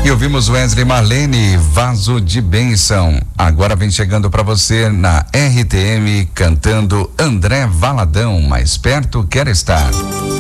E ouvimos Wesley Marlene, Vaso de Bênção. Agora vem chegando para você na RTM, cantando André Valadão, Mais Perto Quero Estar.